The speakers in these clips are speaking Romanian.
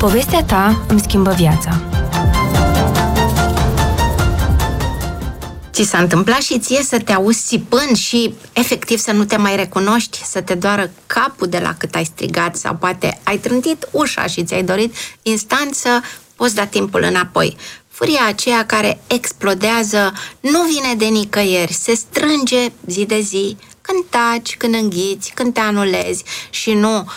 Povestea ta îmi schimbă viața. Ți s-a întâmplat și ție să te auzi țipând și efectiv să nu te mai recunoști, să te doară capul de la cât ai strigat sau poate ai trântit ușa și ți-ai dorit instant să poți da timpul înapoi. Furia aceea care explodează nu vine de nicăieri, se strânge zi de zi, când taci, când înghiți, când te anulezi și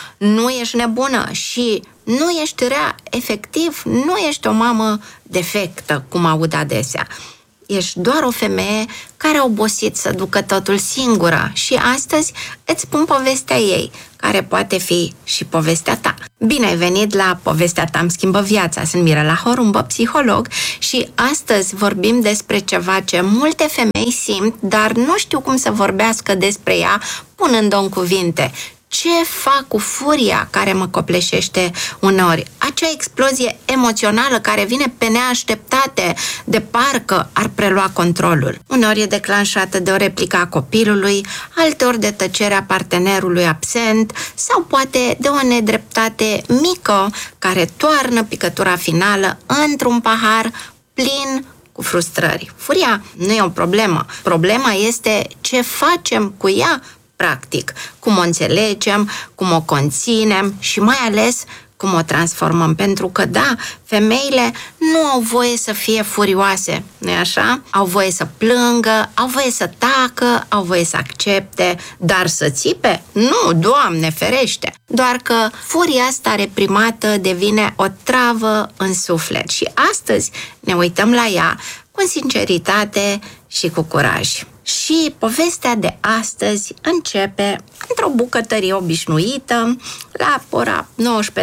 nu ești nebună și nu ești rea, efectiv nu ești o mamă defectă, cum aud adesea. Ești doar o femeie care a obosit să ducă totul singură și astăzi îți spun povestea ei, care poate fi și povestea ta. Bine ai venit la Povestea ta îmi schimbă viața. Sunt Mirela Horumbă, psiholog, și astăzi vorbim despre ceva ce multe femei simt, dar nu știu cum să vorbească despre ea punând-o în cuvinte. Ce fac cu furia care mă copleșește uneori? Acea explozie emoțională care vine pe neașteptate, de parcă ar prelua controlul. Uneori e declanșată de o replică a copilului, alteori de tăcerea partenerului absent sau poate de o nedreptate mică care toarnă picătura finală într-un pahar plin cu frustrări. Furia nu e o problemă. Problema este ce facem cu ea practic, cum o înțelegem, cum o conținem și mai ales cum o transformăm. Pentru că, da, femeile nu au voie să fie furioase, nu-i așa? Au voie să plângă, au voie să tacă, au voie să accepte, dar să țipe? Nu, Doamne ferește! Doar că furia asta reprimată devine o travă în suflet și astăzi ne uităm la ea cu sinceritate și cu curaj. Și povestea de astăzi începe într-o bucătărie obișnuită, la ora 19:20,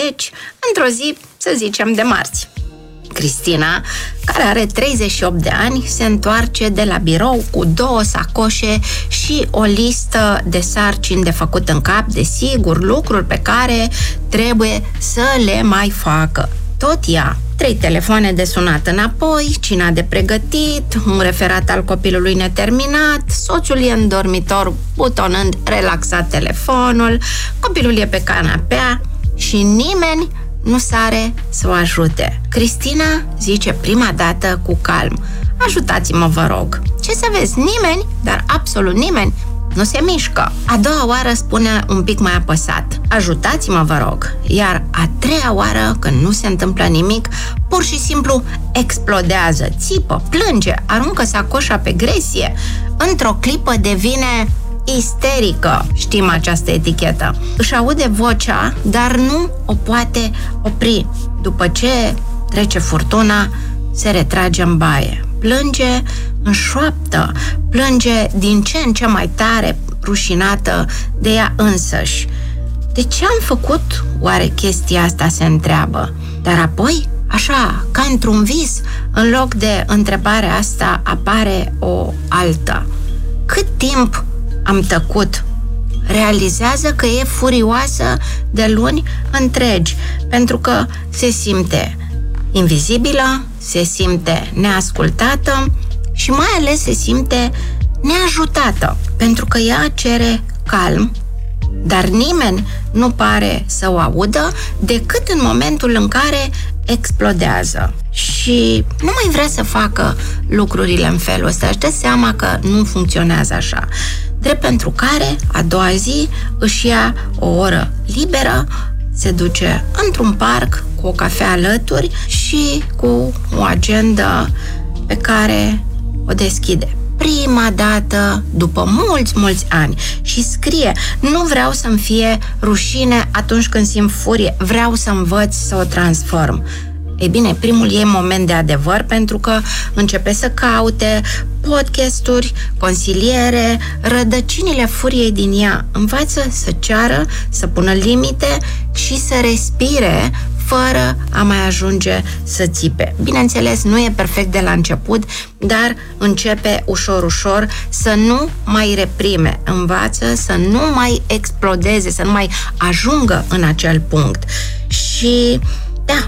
într-o zi, să zicem, de marți. Cristina, care are 38 de ani, se întoarce de la birou cu 2 sacoșe și o listă de sarcini de făcut în cap, desigur, lucruri pe care trebuie să le mai facă. Tot ea. 3 telefoane de sunat înapoi, cina de pregătit, un referat al copilului neterminat, soțul e în dormitor butonând relaxat telefonul, copilul e pe canapea și nimeni nu sare să o ajute. Cristina zice prima dată cu calm: ajutați-mă, vă rog. Ce să vezi, nimeni, dar absolut nimeni, nu se mișcă. A doua oară spune un pic mai apăsat: ajutați-mă, vă rog. Iar a treia oară, când nu se întâmplă nimic, pur și simplu explodează, țipă, plânge, aruncă sacoșa pe gresie. Într-o clipă devine isterică. Știm această etichetă. Își aude vocea, dar nu o poate opri. După ce trece furtuna, se retrage în baie. Plânge în șoaptă, plânge din ce în ce mai tare, rușinată de ea însăși. De ce am făcut oare chestia asta, se întreabă. Dar apoi, așa, ca într-un vis, în loc de întrebarea asta apare o altă. Cât timp am tăcut? Realizează că e furioasă de luni întregi, pentru că se simte invizibilă, se simte neascultată și mai ales se simte neajutată, pentru că ea cere calm, dar nimeni nu pare să o audă decât în momentul în care explodează. Și nu mai vrea să facă lucrurile în felul ăsta, își dă seama că nu funcționează așa. Drept pentru care, a doua zi, își ia o oră liberă, se duce într-un parc cu o cafea alături și cu o agendă pe care o deschide prima dată după mulți ani și scrie: nu vreau să-mi fie rușine atunci când simt furie, vreau să învăț să o transform. Ei bine, primul ei moment de adevăr, pentru că începe să caute podcasturi, consiliere, rădăcinile furiei din ea, învață să ceară, să pună limite și să respire fără a mai ajunge să țipe. Bineînțeles, nu e perfect de la început, dar începe ușor să nu mai reprime, învață să nu mai explodeze, să nu mai ajungă în acel punct. Și da,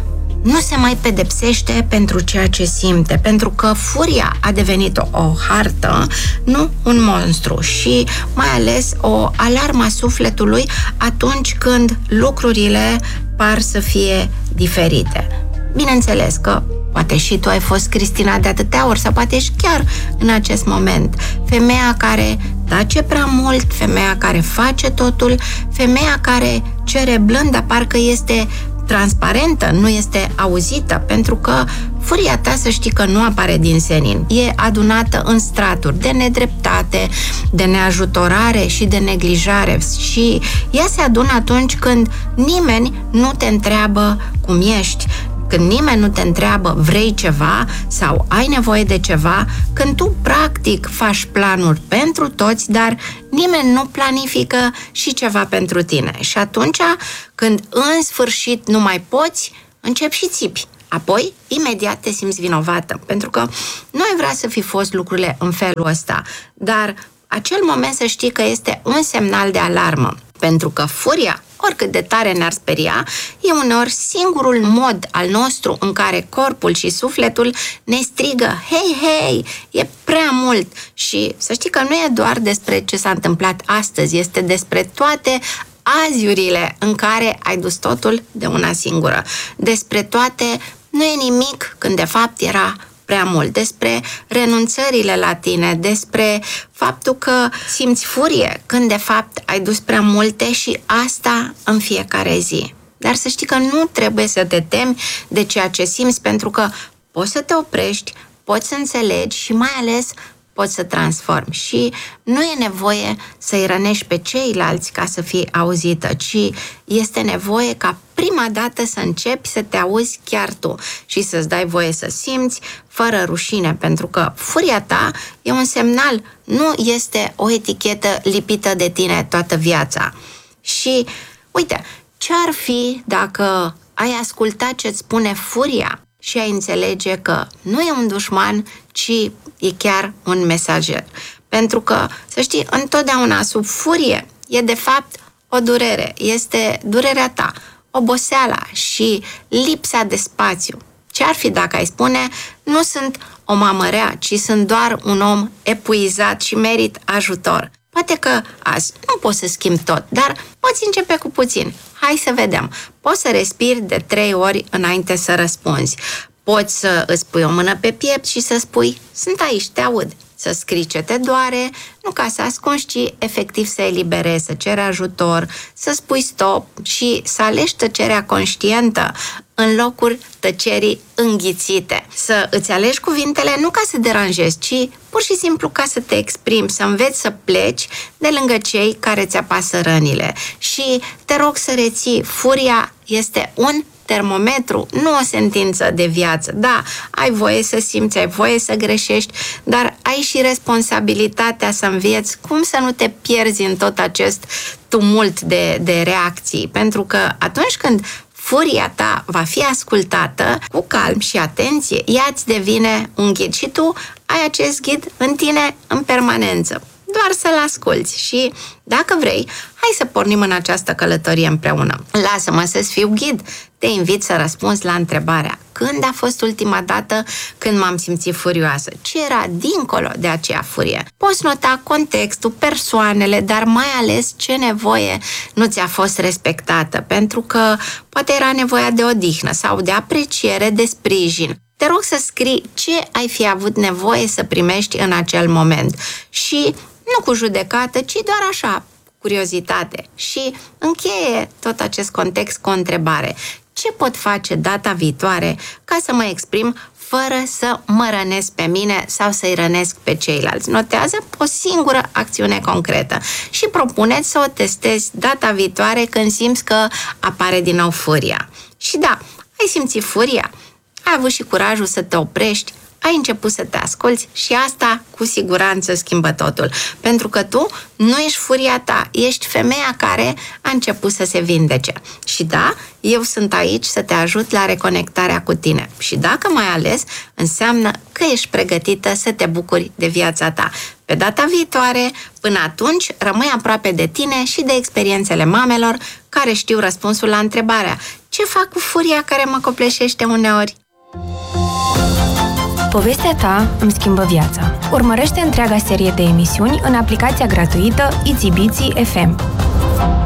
nu se mai pedepsește pentru ceea ce simte, pentru că furia a devenit o hartă, nu un monstru, și mai ales o alarmă a sufletului atunci când lucrurile par să fie diferite. Bineînțeles că poate și tu ai fost Cristina de atâtea ori, sau poate ești chiar în acest moment femeia care tace prea mult, femeia care face totul, femeia care cere blând, dar parcă este transparentă, nu este auzită, pentru că furia ta, să știi că nu apare din senin. E adunată în straturi de nedreptate, de neajutorare și de neglijare, și ea se adună atunci când nimeni nu te întreabă cum ești, când nimeni nu te întreabă vrei ceva sau ai nevoie de ceva, când tu practic faci planuri pentru toți, dar nimeni nu planifică și ceva pentru tine. Și atunci, când în sfârșit nu mai poți, începi și țipi. Apoi, imediat te simți vinovată, pentru că nu ai vrea să fi fost lucrurile în felul ăsta, dar acel moment să știi că este un semnal de alarmă, pentru că furia, oricât de tare ne-ar speria, e uneori singurul mod al nostru în care corpul și sufletul ne strigă, hei, hei, e prea mult. Și să știi că nu e doar despre ce s-a întâmplat astăzi, este despre toate aziurile în care ai dus totul de una singură. Despre toate, nu e nimic când de fapt era prea mult, despre renunțările la tine, despre faptul că simți furie când de fapt ai dus prea multe, și asta în fiecare zi. Dar să știi că nu trebuie să te temi de ceea ce simți, pentru că poți să te oprești, poți să înțelegi și mai ales poți să transformi. Și nu e nevoie să-i rănești pe ceilalți ca să fii auzită, ci este nevoie ca prima dată să începi să te auzi chiar tu și să-ți dai voie să simți fără rușine, pentru că furia ta e un semnal, nu este o etichetă lipită de tine toată viața. Și uite, ce-ar fi dacă ai asculta ce-ți spune furia și ai înțelege că nu e un dușman, ci e chiar un mesager. Pentru că, să știi, întotdeauna sub furie e de fapt o durere. Este durerea ta, oboseala și lipsa de spațiu. Ce-ar fi dacă ai spune, nu sunt o mamă rea, ci sunt doar un om epuizat și merit ajutor. Poate că azi nu poți să schimbi tot, dar poți începe cu puțin. Hai să vedem. Poți să respiri de 3 ori înainte să răspunzi. Poți să îți pui o mână pe piept și să spui, sunt aici, te aud. Să scrii ce te doare, nu ca să ascunzi, ci efectiv să eliberezi, să ceri ajutor, să spui stop și să alegi tăcerea conștientă în locul tăcerii înghițite. Să îți alegi cuvintele nu ca să deranjezi, ci pur și simplu ca să te exprimi, să înveți să pleci de lângă cei care ți apasă rănile. Și te rog să reții, furia este un termometru, nu o sentință de viață. Da, ai voie să simți, ai voie să greșești, dar ai și responsabilitatea să înveți cum să nu te pierzi în tot acest tumult de reacții. Pentru că atunci când furia ta va fi ascultată cu calm și atenție, ea îți devine un ghid și tu ai acest ghid în tine în permanență. Doar să-l asculți și, dacă vrei, hai să pornim în această călătorie împreună. Lasă-mă să-ți fiu ghid. Te invit să răspunzi la întrebarea: când a fost ultima dată când m-am simțit furioasă? Ce era dincolo de aceea furie? Poți nota contextul, persoanele, dar mai ales ce nevoie nu ți-a fost respectată, pentru că poate era nevoia de odihnă sau de apreciere, de sprijin. Te rog să scrii ce ai fi avut nevoie să primești în acel moment și nu cu judecată, ci doar așa, curiozitate. Și încheie tot acest context cu o întrebare: ce pot face data viitoare ca să mă exprim fără să mă rănesc pe mine sau să-i rănesc pe ceilalți? Notează o singură acțiune concretă și propuneți să o testezi data viitoare când simți că apare din nou furia. Și da, ai simțit furia, ai avut și curajul să te oprești, ai început să te asculți și asta cu siguranță schimbă totul. Pentru că tu nu ești furia ta, ești femeia care a început să se vindece. Și da, eu sunt aici să te ajut la reconectarea cu tine. Și dacă m-ai ales, înseamnă că ești pregătită să te bucuri de viața ta. Pe data viitoare, până atunci, rămâi aproape de tine și de experiențele mamelor care știu răspunsul la întrebarea: Ce fac cu furia care mă copleșește uneori? Povestea ta îmi schimbă viața. Urmărește întreaga serie de emisiuni în aplicația gratuită Itsy Bitsy FM.